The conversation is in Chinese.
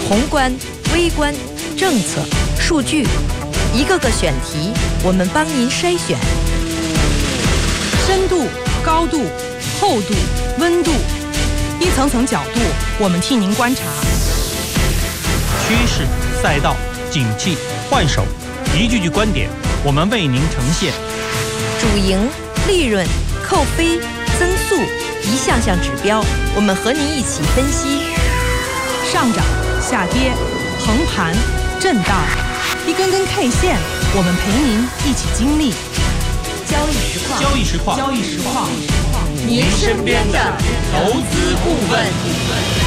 宏观、微观、政策、数据，一个个选题，我们帮您筛选。 深度、高度、厚度、温度，一层层角度，我们替您观察。 趋势、赛道、景气、换手，一句句观点，我们为您呈现。 主营、利润、扣非、增速，一项项指标，我们和您一起分析。 上涨、下跌、横盘、震荡，一根根 K 线，我们陪您一起经历。 交易实况， 交易实况， 交易实况， 您身边的投资顾问。